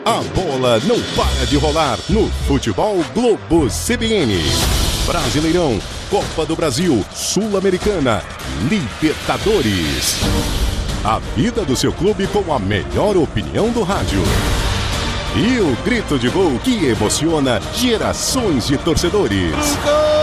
A bola não para de rolar no Futebol Globo CBN. Brasileirão, Copa do Brasil, Sul-Americana, Libertadores. A vida do seu clube com a melhor opinião do rádio. E o grito de gol que emociona gerações de torcedores.